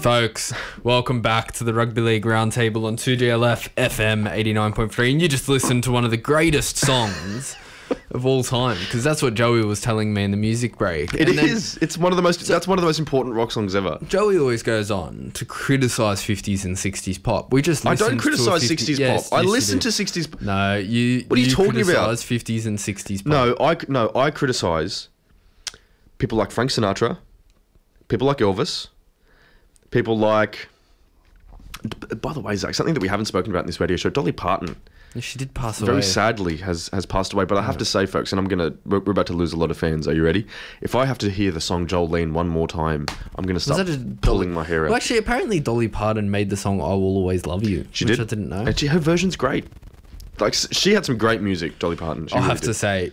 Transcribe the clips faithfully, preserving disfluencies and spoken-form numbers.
Folks, welcome back to the Rugby League Roundtable on two G L F F M eighty-nine point three, and you just listened to one of the greatest songs of all time, because that's what Joey was telling me in the music break. It and is. It's one of the most. So, that's one of the most important rock songs ever. Joey always goes on to criticise fifties and sixties pop. We just I don't criticise sixties yes, pop. I yes, listen to sixties. No, you. What are you, you talking about? fifties and sixties pop. No, I no, I criticise people like Frank Sinatra, people like Elvis, people like. By the way, Zach, something that we haven't spoken about in this radio show, Dolly Parton. She did pass very away. Very sadly has, has passed away. But I have yeah. to say, folks, and I'm gonna we're, we're about to lose a lot of fans. Are you ready? If I have to hear the song Jolene one more time, I'm gonna start pulling Dolly, my hair out. Well, actually, apparently Dolly Parton made the song "I Will Always Love You," she which did. I didn't know. And she, her version's great. Like she had some great music, Dolly Parton. She I really have did. to say,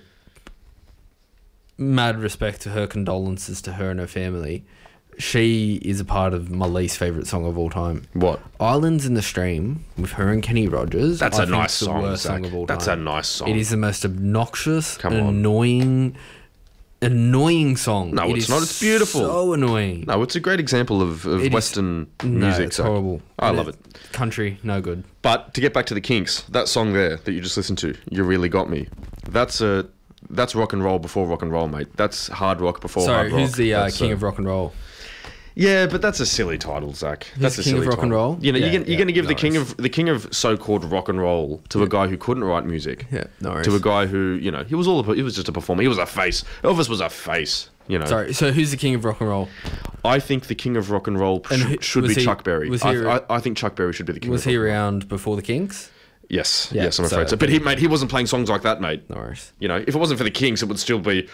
mad respect to her, condolences to her and her family. She is a part of my least favourite song of all time. What? Islands in the Stream with her and Kenny Rogers. That's I a think nice the song, worst Zach. song of all That's time. a nice song. It is the most obnoxious, Come on. annoying, annoying song. No, it it's is not. It's beautiful. So annoying. No, it's a great example of, of It Western is, music. No, it's Zach. horrible. I it love is. it. Country, no good. But to get back to the Kinks, that song there that you just listened to, You Really Got Me. That's a that's rock and roll before rock and roll, mate. That's hard rock before Sorry, hard rock. who's the uh, That's, king uh, of rock and roll? Yeah, but that's a silly title, Zach. Who's That's the a king silly of rock title. and roll? You know, Yeah, you're, gonna, yeah, you're going to give no the king worries. of the king of so-called rock and roll to Yeah. a guy who couldn't write music. Yeah, no worries. To a guy who, you know, he was all a, he was just a performer. He was a face. Elvis was a face. You know. Sorry, so who's the king of rock and roll? I think the king of rock and roll And sh- who- should was be he- Chuck Berry. was I, he- I, I think Chuck Berry should be the king. Was of rock he and roll. around before the Kinks? Yes, Yeah, yes, I'm so- afraid so. But he, mate, he wasn't playing songs like that, mate. No worries. You know, if it wasn't for the Kinks, it would still be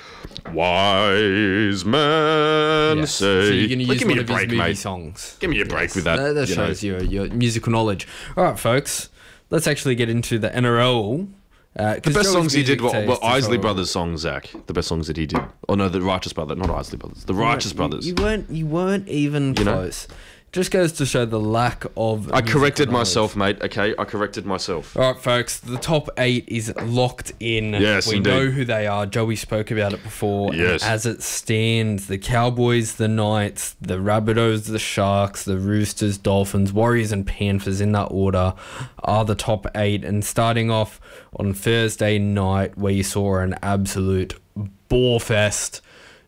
Wise Men Yes. Say. So you're going to Like, use give me one a of his break, movie mate. songs. Give me a break Yes. with that. That, that you know. shows your, your musical knowledge. All right, folks. Let's actually get into the N R L. Uh, The best songs he did were, were taste is Isley horrible. Brothers songs, Zach. The best songs that he did. Oh no, the Righteous Brothers, not Isley Brothers. The Righteous You- Brothers. You weren't. You weren't even You know? close. Just goes to show the lack of. I musical corrected knowledge. myself, mate. Okay, I corrected myself. All right, folks. The top eight is locked in. Yes, we indeed. know who they are. Joey spoke about it before. Yes. And as it stands, the Cowboys, the Knights, the Rabbitohs, the Sharks, the Roosters, Dolphins, Warriors, and Panthers in that order are the top eight. And starting off on Thursday night, where you saw an absolute bore fest.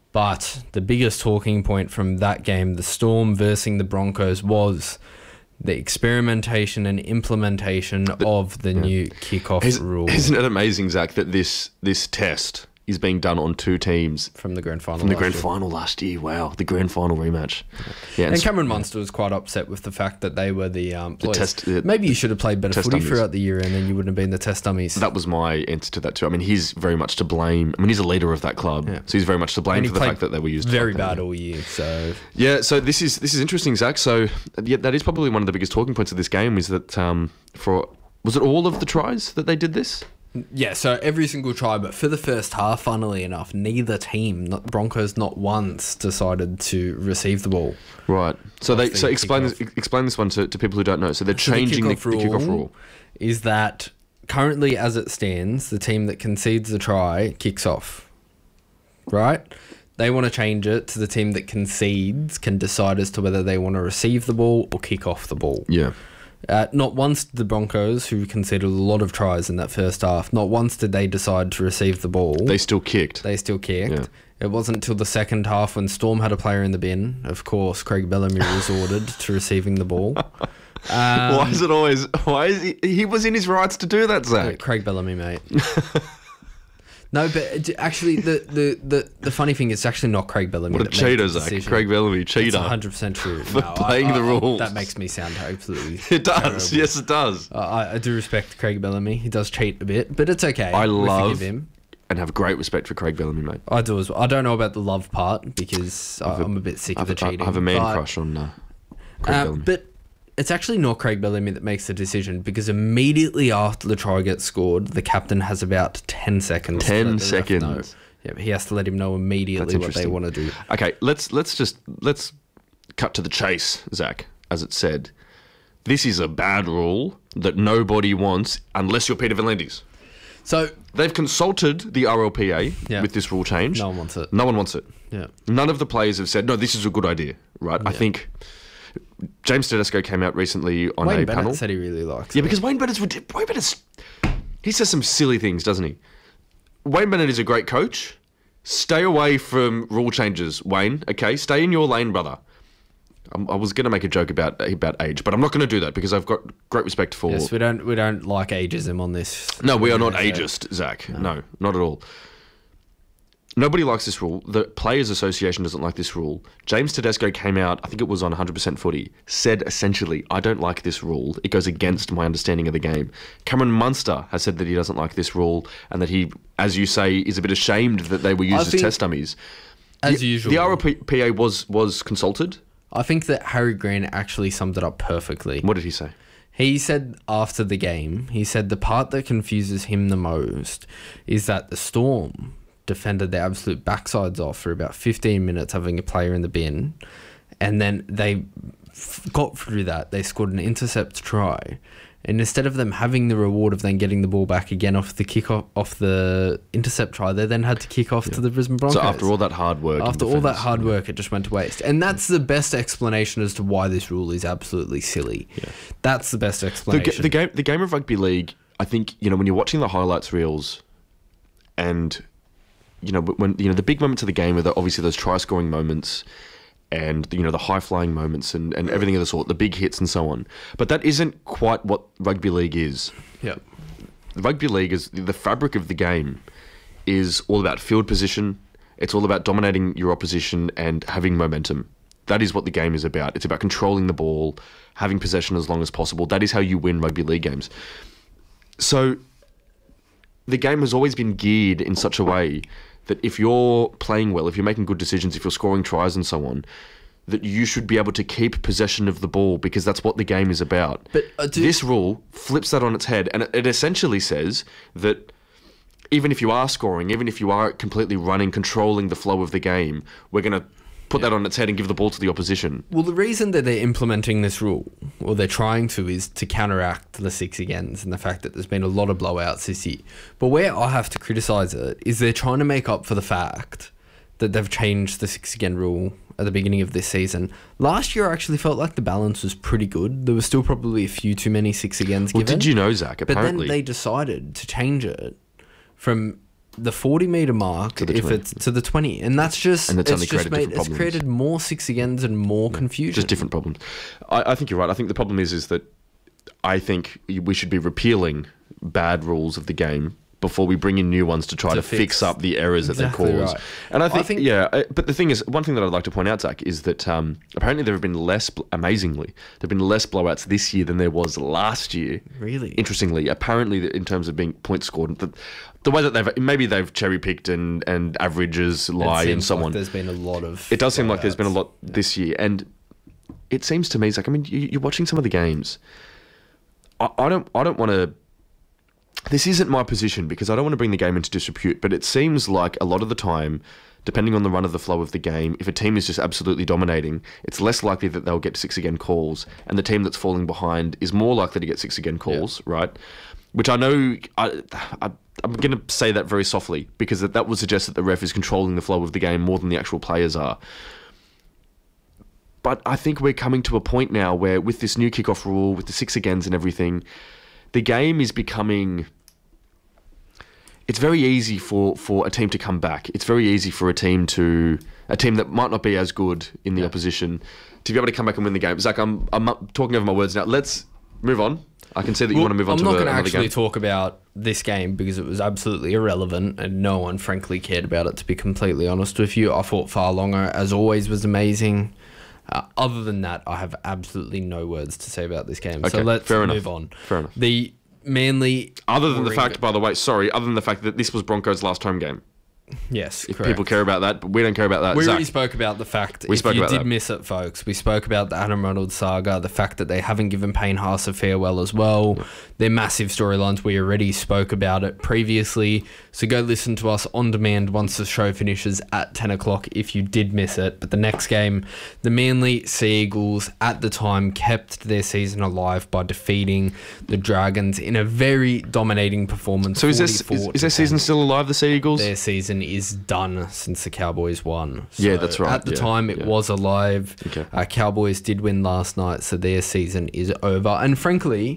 But the biggest talking point from that game, the Storm versus the Broncos, was the experimentation and implementation of the new kickoff Is, rule isn't it amazing, Zach, that this this test is being done on two teams from the grand final. from the last grand year. final last year? Wow, the grand final rematch. Yeah, And and Cameron Munster was quite upset with the fact that they were the, um, boys. test- uh, Maybe you should have played better test footy dummies. throughout the year, and then you wouldn't have been the test dummies. that was my answer to that too. I mean, he's very much to blame. I mean, he's a leader of that club, Yeah. so he's very much to blame And he for the played fact that they were used very like that. bad all year. So Yeah, so this is this is interesting, Zach. So yeah, that is probably one of the biggest talking points of this game. Is that um, for was it all of the tries that they did this? yeah, so every single try, but for the first half, funnily enough, neither team, not Broncos, not once decided to receive the ball. Right. So they the so explain this kickoff. explain this one to, to people who don't know. So they're So changing the, kickoff the kickoff rule. is that currently, as it stands, the team that concedes the try kicks off. Right? They want to change it to the team that concedes can decide as to whether they want to receive the ball or kick off the ball. Yeah. Uh, not once did the Broncos, who conceded a lot of tries in that first half, not once did they decide to receive the ball. They still kicked. They still kicked. Yeah. It wasn't until the second half when Storm had a player in the bin. Of course, Craig Bellamy resorted to receiving the ball. Um, why is it always? Why is he? He was in his rights to do that, Uh, Zach. Craig Bellamy, mate. No, but it- actually, the, the, the, the funny thing is it's actually not Craig Bellamy. What a that made cheater, the Zach. decision. Craig Bellamy, It's cheater. one hundred percent true. For playing I- the I- rules. That makes me sound absolutely It does. terrible. Yes, it does. Uh, I, I do respect Craig Bellamy. He does cheat a bit, but it's okay. I We love forgive him. and have great respect for Craig Bellamy, mate. I do as well. I don't know about the love part because I- I'm a bit sick I of have, the a- cheating. I have a man but- crush on uh, Craig Uh, Bellamy. but it's actually not Craig Bellamy that makes the decision because immediately after the try gets scored, the captain has about ten seconds. to Ten let the ref seconds. know. Yeah, but he has to let him know immediately That's what they interesting. want to do. Okay, let's let's just let's cut to the chase, Zach. As it said, this is a bad rule that nobody wants unless you're Peter V'landys. So They've consulted the R L P A Yeah. with this rule change. no one wants it. No one wants it. Yeah. None of the players have said, no, this is a good idea, right? I think James Tedesco came out recently on Wayne a Bennett panel. said he really likes Yeah, it. because Wayne Bennett's Wayne Bennett's he says some silly things, doesn't he? Wayne Bennett is a great coach. Stay away from rule changes, Wayne. Okay, stay in your lane, brother. I'm, I was going to make a joke about about age, but I'm not going to do that because I've got great respect for. Yes, we don't we don't like ageism on this. No, we are not So- ageist, Zach. No. no, not at all. Nobody likes this rule. The Players Association doesn't like this rule. James Tedesco came out, I think it was on one hundred percent Footy, said essentially, I don't like this rule. It goes against my understanding of the game. Cameron Munster has said that he doesn't like this rule and that he, as you say, is a bit ashamed that they were used I as think, test dummies. As the, usual. The R P P A was, was consulted. I think that Harry Grant actually summed it up perfectly. What did he say? He said after the game, he said the part that confuses him the most is that the Storm defended their absolute backsides off for about fifteen minutes, having a player in the bin, and then they f- got through that. They scored an intercept try, and instead of them having the reward of then getting the ball back again off the kick off, off the intercept try, they then had to kick off yeah. to the Brisbane Broncos. So after all that hard work, after all that hard work, it just went to waste, and that's the best explanation as to why this rule is absolutely silly. Yeah. That's the best explanation. The, the game, the game of rugby league. I think you know when you're watching the highlights reels, and you know, when you know the big moments of the game are the, obviously those try-scoring moments, and you know the high-flying moments and, and everything of the sort, the big hits and so on. But that isn't quite what rugby league is. Yeah, rugby league is the fabric of the game. Is all about field position. It's all about dominating your opposition and having momentum. That is what the game is about. It's about controlling the ball, having possession as long as possible. That is how you win rugby league games. So the game has always been geared in such a way that if you're playing well, if you're making good decisions, if you're scoring tries and so on, that you should be able to keep possession of the ball because that's what the game is about. But uh, do- this rule flips that on its head, and it, it essentially says that even if you are scoring, even if you are completely running, controlling the flow of the game, we're going to put yeah. that on its head and give the ball to the opposition. Well, the reason that they're implementing this rule, or they're trying to, is to counteract the six agains and the fact that there's been a lot of blowouts this year. But where I have to criticise it is they're trying to make up for the fact that they've changed the six again rule at the beginning of this season. Last year, I actually felt like the balance was pretty good. There was still probably a few too many six agains well, given. Did you know, Zach? Apparently, but then they decided to change it from the forty metre mark to the if twenty. It's to the twenty, and that's just and it's, it's only just created made different it's problems. created more six agains and more Yeah, confusion. Just different problems. I, I think you're right. I think the problem is is that I think we should be repealing bad rules of the game before we bring in new ones to try to, To fix. fix. up the errors Exactly that they cause. right. And I think, I think- yeah, I- but the thing is, one thing that I'd like to point out, Zach, is that um, apparently there have been less, amazingly, there have been less blowouts this year than there was last year. Really? Interestingly, apparently in terms of being points scored, the, the way that they've, maybe they've cherry picked and, and averages lie It and seems so like on. There's been a lot of. It does seem like there's been a blowouts. lot this year, and it seems to me, Zach. I mean, you, you're watching some of the games. I, I don't. I don't want to. This isn't my position because I don't want to bring the game into disrepute. But it seems like a lot of the time, depending on the run of the flow of the game, if a team is just absolutely dominating, it's less likely that they'll get six again calls, and the team that's falling behind is more likely to get six again calls, yeah. right? Which I know. I, I I'm going to say that very softly because that, that would suggest that the ref is controlling the flow of the game more than the actual players are. But I think we're coming to a point now where with this new kickoff rule, with the six agains and everything, the game is becoming... It's very easy for, for a team to come back. It's very easy for a team to... A team that might not be as good in the yeah. opposition to be able to come back and win the game. Zach, I'm, I'm talking over my words now. Let's move on. I can see that you well, want to move on I'm to not the, going to another actually game. talk about this game because it was absolutely irrelevant and no one frankly cared about it, to be completely honest with you. I thought Fa'alogo, as always, was amazing. Uh, other than that, I have absolutely no words to say about this game. Okay, so let's fair move enough. on. Fair enough. The Manly... Other than the fact, by the way, sorry, other than the fact that this was Broncos' last home game. Yes, if correct. people care about that, but we don't care about that. We Zach. already spoke about the fact, we if spoke you about did that. miss it, folks, we spoke about the Adam Reynolds saga, the fact that they haven't given Payne Haas a farewell as well. Yeah. They're massive storylines. We already spoke about it previously, so go listen to us on demand once the show finishes at ten o'clock if you did miss it. But the next game, the Manly Sea Eagles at the time kept their season alive by defeating the Dragons in a very dominating performance. So is, this, is, is their season still alive, the Sea Eagles? Their season season is done since the Cowboys won. So Yeah, that's right. At the Yeah, time, it yeah. was alive. Okay. Uh, Cowboys did win last night, so their season is over. And frankly,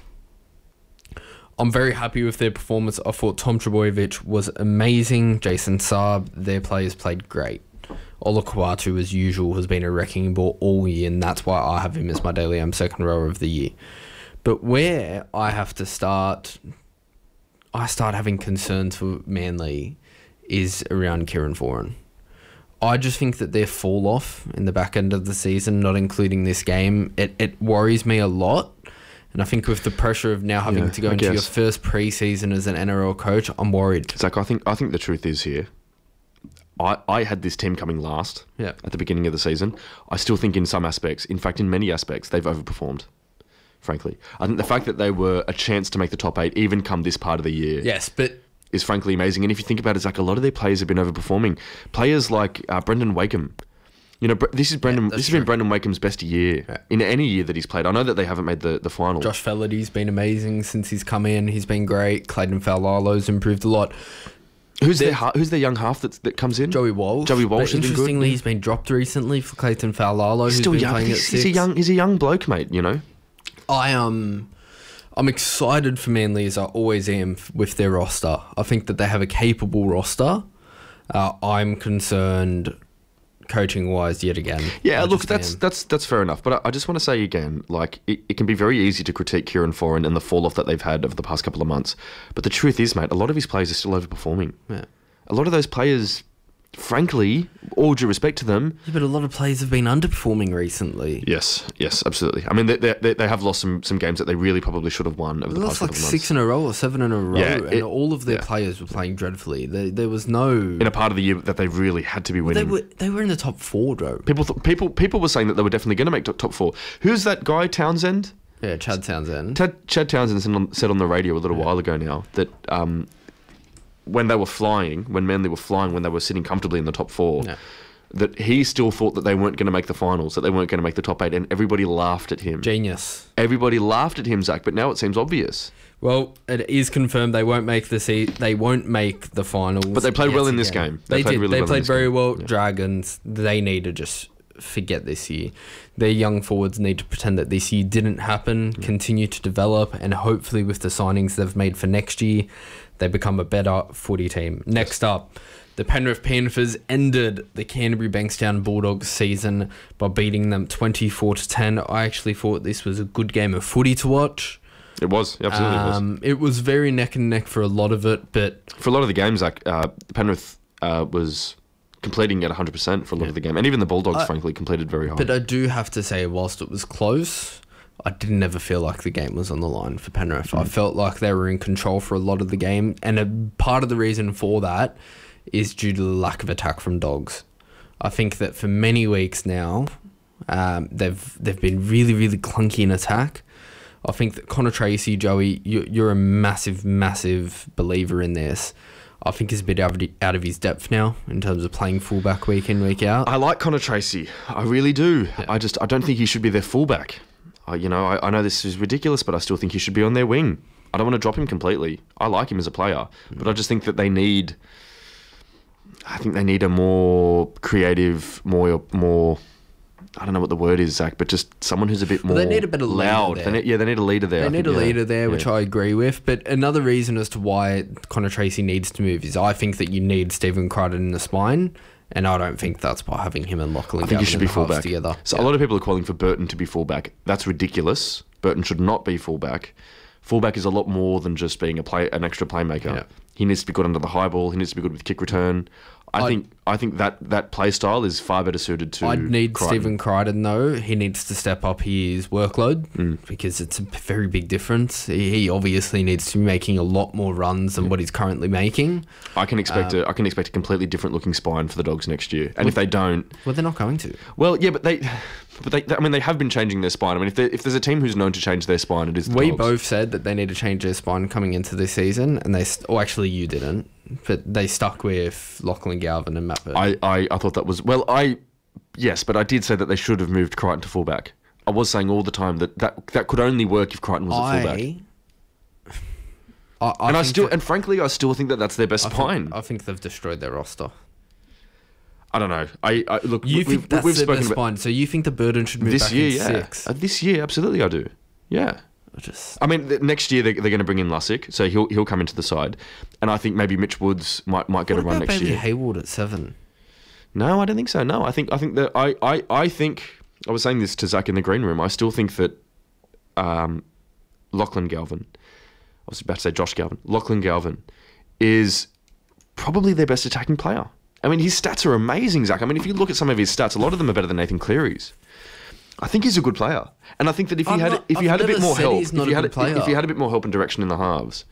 I'm very happy with their performance. I thought Tom Trebojevic was amazing. Jason Saab, their players played great. Ola Kawatu, as usual, has been a wrecking ball all year, and that's why I have him as my Daily M second rower of the year. But where I have to start, I start having concerns for Manly is around Kieran Foran. I just think that their fall off in the back end of the season, not including this game, it, it worries me a lot. And I think with the pressure of now having Yeah, to go I into your guess. first preseason as an N R L coach, I'm worried. Zach, I think I think the truth is here. I, I had this team coming last Yeah. at the beginning of the season. I still think in some aspects, in fact in many aspects, they've overperformed, frankly. I think the fact that they were a chance to make the top eight, even come this part of the year, Yes, but is frankly amazing. And if you think about it, Zach, a lot of their players have been overperforming. Players like uh, Brendan Wakeham. You know, Bre- this is Brendan. that's this has been true. Brendan Wakeham's best year Yeah. in any year that he's played. I know that they haven't made the, the final. Josh Felady's been amazing since he's come in. He's been great. Clayton Faulalo's improved a lot. Who's their ha- who's their young half that that comes in? Joey Walsh. Joey Walsh But has been good. interestingly, he's been dropped recently for Clayton Faulalo, He's who's still been young. playing at He's, six. he's a young. He's a young bloke, mate. You know. I um, I'm excited for Manly as I always am f- with their roster. I think that they have a capable roster. Uh, I'm concerned, coaching wise, yet again. Yeah, I look, just that's am. that's that's fair enough. But I, I just want to say again, like it, it can be very easy to critique Kieran Foran and the fall off that they've had over the past couple of months. But the truth is, mate, a lot of his players are still overperforming. Yeah. A lot of those players, frankly, all due respect to them. Yeah, but a lot of players have been underperforming recently. Yes, yes, absolutely. I mean, they they, they have lost some, some games that they really probably should have won over They the lost past like couple of months. six in a row or seven in a row, Yeah, and it- all of their yeah. players were playing dreadfully. There, there was no. in a part of the year that they really had to be they winning. were they were in the top four, though. People th- people people were saying that they were definitely going to make top, top four. Who's that guy, Townsend? Yeah, Chad Townsend. Ted, Chad Townsend said on, said on the radio a little while ago now that um, when they were flying, when Manly were flying, when they were sitting comfortably in the top four, Yeah. that he still thought that they weren't going to make the finals, that they weren't going to make the top eight, and everybody laughed at him. Genius. Everybody laughed at him, Zach, but now it seems obvious. Well, it is confirmed they won't make the se- they won't make the finals. But they played yet well in this again. game. They, They played did. really they well in played this very game. well. Yeah. Dragons. They need to just forget this year. Their young forwards need to pretend that this year didn't happen. Continue to develop, and hopefully, with the signings they've made for next year, they become a better footy team. Next up. The Penrith Panthers ended the Canterbury Bankstown Bulldogs season by beating them twenty-four to ten. I actually thought this was a good game of footy to watch. It was, absolutely it was. Um, it was very neck and neck for a lot of it, but For a lot of the games, Zach, uh, Penrith uh, was completing at one hundred percent for a lot of the game. And even the Bulldogs, I- frankly, completed very high. but I do have to say, whilst it was close, I didn't ever feel like the game was on the line for Penrith. I felt like they were in control for a lot of the game, and a part of the reason for that is due to the lack of attack from Dogs. I think that for many weeks now, um, they've they've been really, really clunky in attack. I think that Connor Tracy, Joey, you, you're a massive, massive believer in this. I think he's a bit out of, out of his depth now in terms of playing fullback week in, week out. I like Connor Tracy. I really do. Yeah. I just I don't think he should be their fullback. I, you know, I, I know this is ridiculous, but I still think he should be on their wing. I don't want to drop him completely. I like him as a player, but I just think that they need. I think they need a more creative, more more. I don't know what the word is, Zach, but just someone who's a bit more Well, they need a better leader loud. there. They need, yeah, they need a leader there. They I need think, a yeah. leader there, which Yeah. I agree with. But another reason as to why Connor Tracy needs to move is I think that you need Stephen Crichton in the spine, and I don't think that's by having him and Lachlan I think he Gavin should in be the halves fullback. together. So Yeah. a lot of people are calling for Burton to be fullback. That's ridiculous. Burton should not be fullback. Fullback is a lot more than just being a play, an extra playmaker. Yeah. He needs to be good under the high ball. He needs to be good with kick return. I I'd- think I think that that play style is far better suited to. I'd need Crichton. Stephen Crichton, though. He needs to step up his workload Mm. because it's a very big difference. He he obviously needs to be making a lot more runs than what he's currently making. I can expect Um, a I can expect a completely different looking spine for the Dogs next year. And if they don't, Well, they're not going to. well, yeah, but they, but they, I mean, they have been changing their spine. I mean, if there- if there's a team who's known to change their spine, it is the We Dogs. both said that they need to change their spine coming into this season, and they, st- oh, actually, you didn't, but they stuck with Lachlan Galvin and Matt Burton. I, I, I thought that was well I yes, but I did say that they should have moved Crichton to fullback. I was saying all the time that that, that could only work if Crichton was a fullback. I, I, I and I think still, that- and frankly, I still think that that's their best I spine. think, I think they've destroyed their roster. I don't know. I, I look. You we- think we've, that's we've their spoken best about spine, so you think the Burden should move this back year, in yeah. six? Uh, this year, absolutely, I do. Yeah. I just I mean, th- next year they're, they're going to bring in Lussick, so he'll he'll come into the side, and I think maybe Mitch Woods might might get what a run about next Bailey year. Hayward at seven? No, I don't think so. No, I think I think that I, I, I think I was saying this to Zach in the green room. I still think that um, Lachlan Galvin, I was about to say Josh Galvin, Lachlan Galvin is probably their best attacking player. I mean, his stats are amazing, Zach. I mean, if you look at some of his stats, a lot of them are better than Nathan Cleary's. I think he's a good player, and I think that if he I'm had not- if he I've had a bit never more said help, he's if not he a had good player. if he had a bit more help and direction in the halves.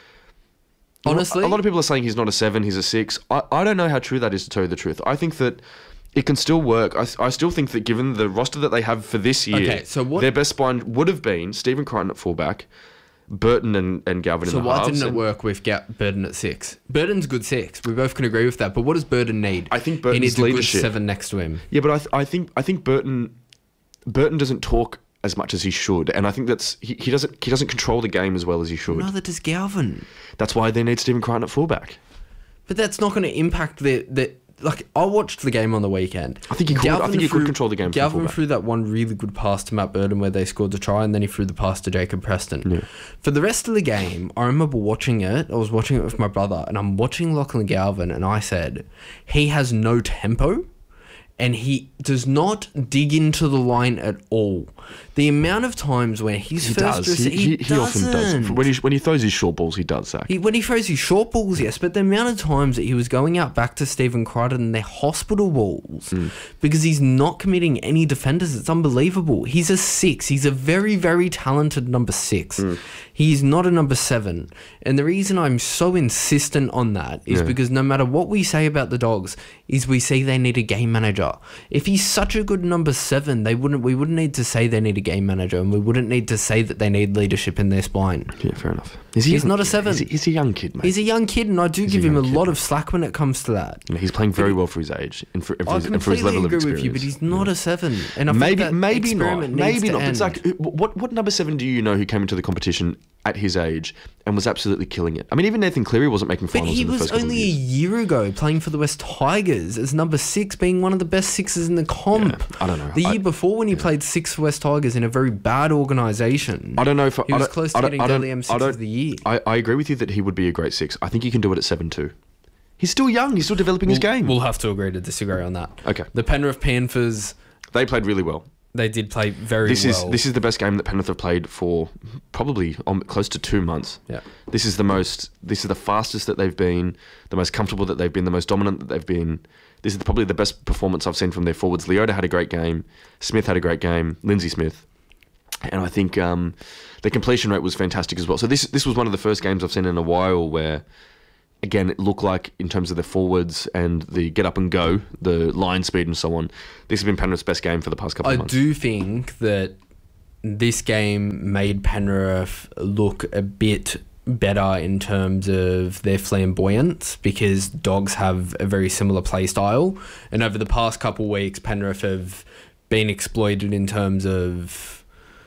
You know, Honestly, a lot of people are saying he's not a seven, he's a six. I, I don't know how true that is, to tell you the truth. I think that it can still work. I, I still think that given the roster that they have for this year, Okay, so what- their best spine would have been Stephen Crichton at fullback, Burton and, and Galvin So in the why halves. didn't it and- work with Ga- Burden at six? Burden's good six. We both can agree with that. But what does Burden need? I think he Burton's needs a leadership. good seven next to him. Yeah, but I, th- I think I think Burton Burton doesn't talk as much as he should, and I think that's he, he doesn't he doesn't control the game as well as he should. Neither does Galvin. That's why they need Stephen Crichton at fullback. But that's not going to impact the the. Like, I watched the game on the weekend. I think he could- I think he could control the game from Galvin fullback. threw that one really good pass to Matt Burden where they scored the try, and then he threw the pass to Jacob Preston. Yeah. For the rest of the game, I remember watching it. I was watching it with my brother, and I'm watching Lachlan Galvin, and I said, he has no tempo, and he does not dig into the line at all. The amount of times when he's He first does. rece- He, he, he often does. doesn't. When he when he throws his short balls, he does, Zach. He, when he throws his short balls, yes, but the amount of times that he was going out back to Stephen Crichton and their hospital balls because he's not committing any defenders, it's unbelievable. He's a six. He's a very, very talented number six. He's not a number seven. And the reason I'm so insistent on that is Yeah. because no matter what we say about the Dogs, is we say they need a game manager. If he's such a good number seven, they wouldn't. We wouldn't need to say they need a game manager, and we wouldn't need to say that they need leadership in their spine. Yeah, fair enough. Is he He's young not a kid? seven. He's, a- he's a young kid, mate. He's a young kid, and I do give a him a young kid, lot mate. of slack when it comes to that. You know, he's playing very well for his age and for, and for, I his, and for his completely level of agree experience. with you, but he's not a seven. And I think maybe that maybe not. experiment needs Maybe to not. But end. Zach, who- what what number seven do you know who came into the competition at his age and was absolutely killing it? I mean, even Nathan Cleary wasn't making But finals he in the was first couple of only a years. year ago playing for the West Tigers as number six, being one of the best sixes in the comp. Yeah, I don't know. The year I- before, when he played six for West Tigers in a very bad organisation, I don't know if he I was don't- close I to don't- getting I don't- Dally M I six don't- of the year. I, I agree with you that he would be a great six. I think he can do it at seven too. He's still young. He's still developing his game. We'll have to agree to disagree on that. Okay. The Penrith Panthers, They played really well. they did play very This well. is this is the best game that Penrith have played for probably um, close to two months. Yeah. This is the most. This is the fastest that they've been, the most comfortable that they've been, the most dominant that they've been. This is probably the best performance I've seen from their forwards. Leota had a great game. Smith had a great game. Lindsay Smith, and I think um, the completion rate was fantastic as well. So this this was one of the first games I've seen in a while where, again, it looked like in terms of the forwards and the get up and go, the line speed and so on, this has been Penrith's best game for the past couple I of months. do think that this game made Penrith look a bit better in terms of their flamboyance because Dogs have a very similar play style, and over the past couple of weeks Penrith have been exploited in terms of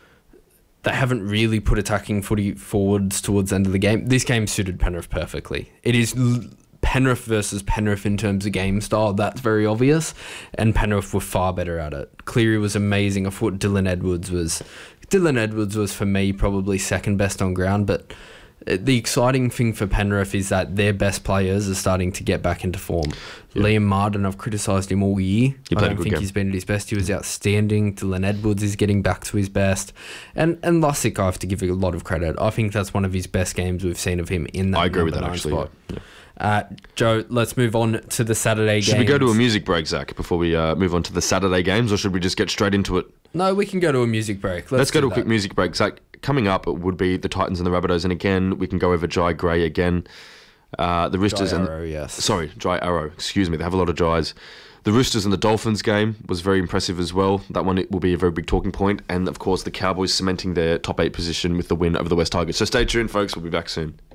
they haven't really put attacking footy forwards towards the end of the game. This game suited Penrith perfectly. It is l- Penrith versus Penrith in terms of game style, that's very obvious, and Penrith were far better at it. Cleary was amazing. I thought Dylan Edwards was Dylan Edwards was for me probably second best on ground, but the exciting thing for Penrith is that their best players are starting to get back into form. Yeah. Liam Martin, I've criticised him all year. He I played a don't good think game. he's been at his best. He was outstanding. Dylan Edwards is getting back to his best. And and Lussick, I have to give you a lot of credit. I think that's one of his best games we've seen of him in that I agree with number that nine actually. spot. Yeah. Yeah. Uh, Joe, let's move on to the Saturday Should games. we go to a music break, Zach, before we uh, move on to the Saturday games, or should we just get straight into it? No, we can go to a music break. Let's, Let's go do to a quick that. music break. Zach, coming up would be the Titans and the Rabbitohs, and again we can go over Jai Gray again. Uh, the Roosters Jai and Arrow, yes. sorry, Jai Arrow. Excuse me, they have a lot of Jais. The Roosters and the Dolphins game was very impressive as well. That one will be a very big talking point, and of course the Cowboys cementing their top eight position with the win over the West Tigers. So stay tuned, folks. We'll be back soon.